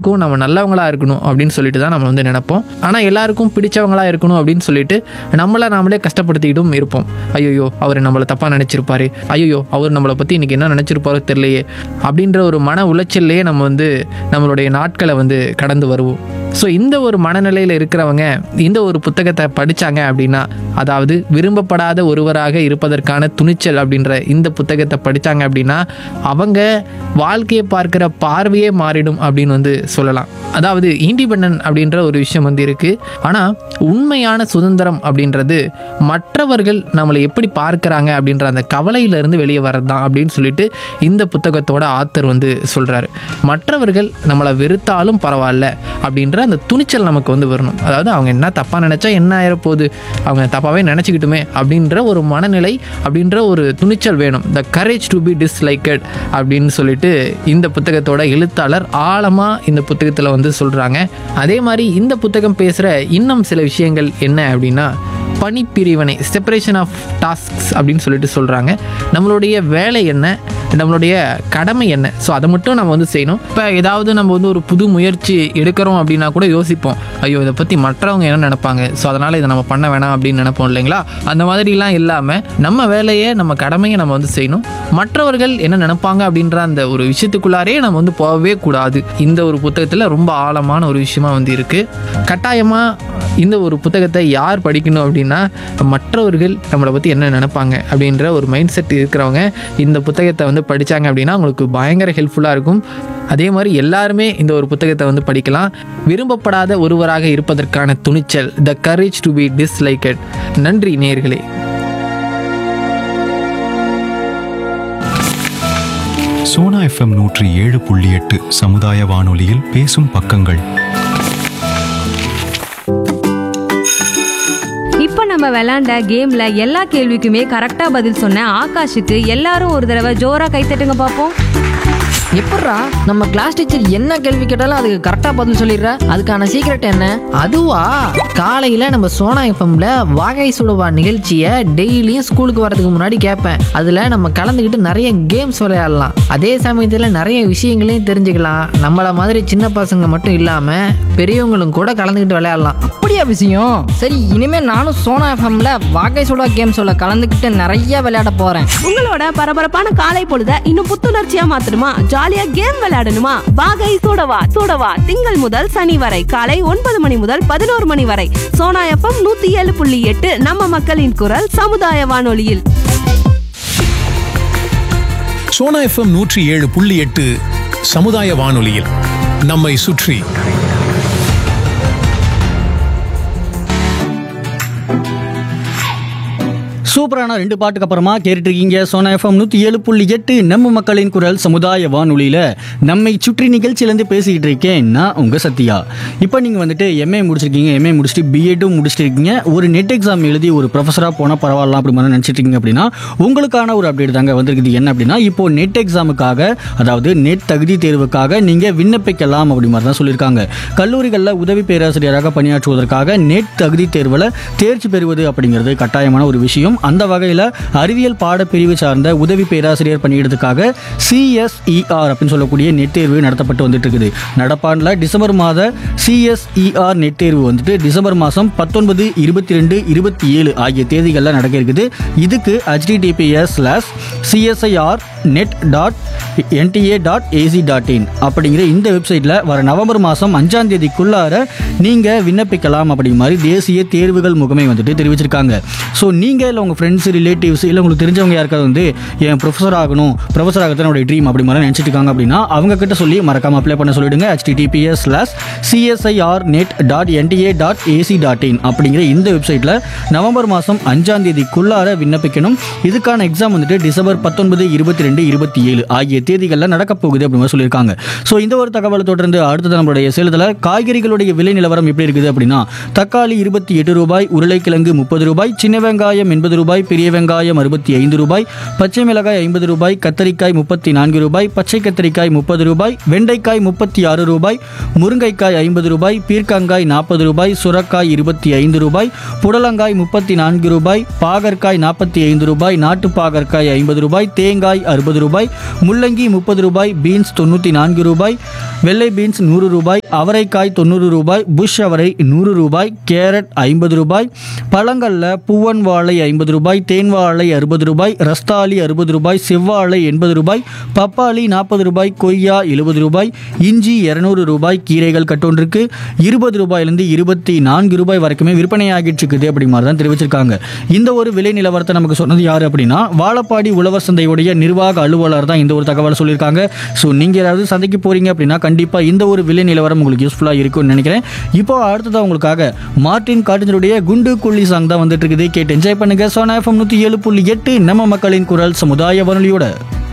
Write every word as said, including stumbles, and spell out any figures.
எல்லாருக்கும் நம்ம நல்லவங்களாக இருக்கணும் அப்படின்னு சொல்லிட்டு தான் நம்ம வந்து நினைப்போம். ஆனால் எல்லாருக்கும் பிடிச்சவங்களாக இருக்கணும் அப்படின்னு சொல்லிட்டு நம்மளை நாமளே கஷ்டப்படுத்திக்கிட்டும் இருப்போம். ஐயோ அவர் நம்மளை தப்பாக நினச்சிருப்பாரு, ஐயோ அவர் நம்மளை பற்றி இன்றைக்கி என்ன நினச்சிருப்பாரோ தெரியலையே அப்படின்ற ஒரு மன உளைச்சல்லையே நம்ம வந்து நம்மளுடைய நாட்களை வந்து கடந்து வருவோம். ஸோ இந்த ஒரு மனநிலையில் இருக்கிறவங்க இந்த ஒரு புத்தகத்தை படித்தாங்க அப்படின்னா, அதாவது விரும்பப்படாத ஒருவராக இருப்பதற்கான துணிச்சல் அப்படின்ற இந்த புத்தகத்தை படித்தாங்க அப்படின்னா அவங்க வாழ்க்கையை பார்க்குற பார்வையே மாறிடும் அப்படின்னு வந்து சொல்லலாம். அதாவது இண்டிபெண்டன்ட் அப்படின்ற ஒரு விஷயம் வந்து இருக்குது. ஆனால் உண்மையான சுதந்திரம் அப்படின்றது மற்றவர்கள் நம்மளை எப்படி பார்க்குறாங்க அப்படின்ற அந்த கவலையிலேருந்து வெளியே வர்றது தான் அப்படின்னு சொல்லிட்டு இந்த புத்தகத்தோட ஆத்தர் வந்து சொல்கிறாரு. மற்றவர்கள் நம்மளை வெறுத்தாலும் பரவாயில்ல அப்படின்ற அந்த துணிச்சல் நமக்கு வந்து வரணும். அதாவது அவங்க என்ன தப்பாக நினச்சா என்ன ஆயிரப்போகுது, அவங்க தப்பாகவே நினச்சிக்கிட்டுமே அப்படின்ற ஒரு மனநிலை, அப்படின்ற ஒரு துணிச்சல் வேணும். The courage to be disliked அப்படின்னு சொல்லிட்டு இந்த புத்தகத்தோட எழுத்தாளர் ஆழமாக இந்த புத்தகத்தில் வந்து சொல்கிறாங்க. அதே மாதிரி இந்த புத்தகம் பேசுகிற இன்னும் சில விஷயங்கள் என்ன அப்படின்னா, பணிப்பிரிவினை, செப்பரேஷன் ஆஃப் டாஸ்க்ஸ் அப்படின்னு சொல்லிட்டு சொல்கிறாங்க. நம்மளுடைய வேலை என்ன, நம்மளுடைய கடமை என்ன, ஸோ அதை மட்டும் நம்ம வந்து செய்யணும். இப்போ ஏதாவது நம்ம வந்து ஒரு புது முயற்சி எடுக்கிறோம் அப்படின்னா கூட யோசிப்போம், ஐயோ இதை பற்றி மற்றவங்க என்ன நினைப்பாங்க, ஸோ அதனால் இதை நம்ம பண்ண வேணாம் அப்படின்னு நினைப்போம் இல்லைங்களா. அந்த மாதிரிலாம் இல்லாமல் நம்ம வேலையை, நம்ம கடமையை நம்ம வந்து செய்யணும். மற்றவர்கள் என்ன நினைப்பாங்க அப்படின்ற அந்த ஒரு விஷயத்துக்குள்ளாரே நம்ம வந்து போகவே கூடாது. இந்த ஒரு புத்தகத்தில் ரொம்ப ஆழமான ஒரு விஷயமா வந்து இருக்குது. கட்டாயமாக இந்த ஒரு புத்தகத்தை யார் படிக்கணும் அப்படின்னா, மற்றவர்கள் நம்மளை பற்றி என்ன நினைப்பாங்க அப்படின்ற ஒரு மைண்ட் செட் இருக்கிறவங்க இந்த புத்தகத்தை வந்து படித்தாங்க அப்படின்னா அவங்களுக்கு பயங்கர ஹெல்ப்ஃபுல்லாக இருக்கும். அதே மாதிரி எல்லாருமே இந்த ஒரு புத்தகத்தை வந்து படிக்கலாம். விரும்பப்படாத ஒருவராக இருப்பதற்கான துணிச்சல், the courage to be disliked. நன்றி நேயர்களே. சோனா எஃப்எம் நூற்றி ஏழு புள்ளி எட்டு சமுதாய வானொலியில் பேசும் பக்கங்கள். இப்ப நம்ம விளையாண்ட கேம்ல எல்லா கேள்விக்குமே கரெக்டா பதில் சொன்ன ஆகாஷுக்கு எல்லாரும் ஒரு தடவை ஜோரா கைத்தட்டுங்க பாப்போம். எப்பட்றா நம்ம கிளாஸ் டீச்சர் என்ன கேள்வி கேட்டாலும் அதுக்கு கரெக்டா பதில் சொல்லிடுற? அதுக்கான சீக்ரெட் என்ன? அதுவா, காலையில நம்ம சோனா எஃப்எம்ல வாகை சுடுவா நிகழ்ச்சியை டெய்லியும் ஸ்கூலுக்கு வரதுக்கு முன்னாடி கேட்பேன். அதுல நம்ம கலந்துக்கிட்டு நிறைய கேம்ஸ் விளையாடலாம். அதே சமயத்துல நிறைய விஷயங்களையும் தெரிஞ்சுக்கலாம். நம்மள மாதிரி சின்ன பசங்க மட்டும் இல்லாம பெரியவங்களும் கூட கலந்துக்கிட்டு விளையாடலாம். அப்படியா விஷயம்? சரி, இனிமே நானும் சோனா எஃப்எம்ல வாகை சுடா கேம்ஸோட கலந்துக்கிட்டு நிறைய விளையாட போறேன். உங்களோட பரபரப்பான காலை பொழுத இன்னும் புத்துணர்ச்சியா மாத்தணுமா, ஜாலியா கேம் விளையாடணுமா? வாகை சூடவா சூடவா திங்கள் முதல் சனி வரை காலை ஒன்பது மணி முதல் பதினோரு மணி வரை சோனா எஃப்எம் நூத்தி ஏழு புள்ளி எட்டு நம்ம மக்களின் குரல் சமுதாய வானொலியில். சோனா எஃப்எம் நூற்றி ஏழு புள்ளி எட்டு சமுதாய வானொலியில் நம்மை சுற்றி. சூப்பரான ரெண்டு பாட்டுக்கு அப்புறமா கேட்டுட்டு இருக்கீங்க சோனா எஃப்எம் நூற்றி ஏழு புள்ளி எட்டு நம்ம மக்களின் குரல் சமுதாய வானொலியில் நம்மை சுற்றி நிகழ்ச்சியிலேருந்து பேசிக்கிட்டு இருக்கேன் நான் உங்கள் சத்யா. இப்போ நீங்கள் வந்துட்டு எம்ஏ முடிச்சிருக்கீங்க, எம்ஏ முடிச்சுட்டு பிஎட்டும் முடிச்சுட்டு இருக்கீங்க, ஒரு நெட் எக்ஸாம் எழுதி ஒரு ப்ரொஃபஸராக போனால் பரவாயில்ல அப்படி மாதிரி நினச்சிட்டு இருக்கீங்க அப்படின்னா உங்களுக்கான ஒரு அப்டேட் தாங்க வந்திருக்குது. என்ன அப்படின்னா, இப்போது நெட் எக்ஸாமுக்காக, அதாவது நெட் தகுதி தேர்வுக்காக நீங்கள் விண்ணப்பிக்கலாம் அப்படி மாதிரி தான் சொல்லியிருக்காங்க. கல்லூரிகளில் உதவி பேராசிரியராக பணியாற்றுவதற்காக நெட் தகுதி தேர்வில் தேர்ச்சி பெறுவது அப்படிங்கிறது கட்டாயமான ஒரு விஷயம். அந்த வகையில் அறிவியல் பாடப்பிரிவு சார்ந்த உதவி பேராசிரியர் பணியிடத்துக்காக சிஎஸ்இஆர் அப்படின்னு சொல்லக்கூடிய நெட் தேர்வு நடத்தப்பட்டு வந்துட்டு இருக்குது. நடப்பாண்டில் டிசம்பர் மாத சிஎஸ்இஆர் நெட் தேர்வு வந்துட்டு டிசம்பர் மாதம் பத்தொன்பது, இருபத்தி ரெண்டு, இருபத்தி ஏழு ஆகிய தேதிகளில் நடக்க இருக்குது. இதுக்கு HTTPS slash CSIR net dot NDA dot AC dot in அப்படிங்கிற இந்த வெப்சைட்டில் வர நவம்பர் மாதம் அஞ்சாம் தேதிக்குள்ளார நீங்கள் விண்ணப்பிக்கலாம் அப்படிங்கிற மாதிரி தேசிய தேர்வுகள் முகமை வந்துட்டு தெரிவிச்சிருக்காங்க. ஸோ நீங்கள் இல்லை உங்கள் ஃப்ரெண்ட்ஸ், ரிலேட்டிவ்ஸ், இல்லை உங்களுக்கு தெரிஞ்சவங்க யாருக்காவது வந்து என் ப்ரொஃபஸர் ஆகணும், ப்ரொஃபஸர் ஆகத்தான் என்னோட ட்ரீம் அப்படி மாதிரி நினச்சிட்டு இருக்காங்க அப்படின்னா அவங்க கிட்ட சொல்லி மறக்காம அப்ளை பண்ண சொல்லிடுங்க. HTTPS slash CSIR net dot NDA dot AC dot in அப்படிங்கிற இந்த வெப்சைட்டில் நவம்பர் மாதம் அஞ்சாம் தேதிக்குள்ளார விண்ணப்பிக்கணும். இதுக்கான எக்ஸாம் வந்துட்டு டிசம்பர் பத்தொன்பது, இருபத்தி ரெண்டு, இருபத்தி ஏழு ஆகிய தேதிகளில் நடக்க போகுது அப்படின்னு சொல்லியிருக்காங்க. ஸோ இந்த ஒரு தகவலை தொடர்ந்து அடுத்தது நம்மளுடைய சேலத்தில் காய்கறிகளுடைய விலை நிலவரம் எப்படி இருக்குது அப்படின்னா, தக்காளி இருபத்தி எட்டு ரூபாய், உருளைக்கிழங்கு முப்பது ரூபாய், சின்ன வெங்காயம் எண்பது ரூபாய், பெரிய வெங்காயம் அறுபத்தி ஐந்து ரூபாய், பச்சை மிளகாய் ஐம்பது ரூபாய், கத்தரிக்காய் முப்பத்தி நான்கு ரூபாய், பச்சை கத்தரிக்காய் முப்பது ரூபாய், வெண்டைக்காய் முப்பத்தி ஆறு ரூபாய், முருங்கைக்காய் ஐம்பது ரூபாய், பீர்க்கங்காய் நாற்பது ரூபாய், சுரக்காய் இருபத்தி ஐந்து ரூபாய், புடலங்காய் முப்பத்தி நான்கு ரூபாய், பாகற்காய் நாற்பத்தி ஐந்து ரூபாய், நாட்டு பாகற்காய் ஐம்பது ரூபாய், தேங்காய் அறுபது ரூபாய், முள்ளங்கி முப்பது ரூபாய், பீன்ஸ் தொண்ணூற்றி நான்கு ரூபாய், வெள்ளை பீன்ஸ் நூறு ரூபாய், அவரைக்காய் தொண்ணூறு ரூபாய், புஷ் அவரை நூறு ரூபாய், கேரட் ஐம்பது ரூபாய், பழங்கள்ல பூவன் வாழை ஐம்பது ரூபாய், தேன் வாழை அறுபது ரூபாய், ரஸ்தாலி அறுபது ரூபாய், செவ்வாழை எண்பது ரூபாய், பப்பாளி நாற்பது ரூபாய், கொய்யா எழுபது ரூபாய், இஞ்சி இருநூறு ரூபாய், கீரைகள் கட்டொன்றுக்கு இருபது ரூபாயிலிருந்து இருபத்தி நான்கு ரூபாய் வரைக்குமே விற்பனையாகிட்டு இருக்குது அப்படி மாதிரி தான் தெரிவிச்சிருக்காங்க. இந்த ஒரு விலை நிலவரத்தை நமக்கு சொன்னது யார் அப்படின்னா வாழப்பாடி உழவர் சந்தையுடைய நிர்வாக அலுவலர் தான் இந்த ஒரு தகவல் சொல்லியிருக்காங்க. ஸோ நீங்கள் யாராவது சந்தைக்கு போறீங்க அப்படின்னா கண்டிப்பாக இந்த ஒரு விலை நிலவரம் உங்களுக்கு யூஸ்ஃபுல்லாக இருக்கும்னு நினைக்கிறேன். இப்போ அடுத்ததான் உங்களுக்காக மார்டின் காட்டினுடைய குண்டு குள்ளி சாங் தான் வந்துட்டு இருக்குது. கேட்டு என்ஜாய் பண்ணுங்க. சோனா எஃப்எம் நூற்றி ஏழு புள்ளி எட்டு நம்ம மக்களின் குரல் சமுதாய வானொலியோட.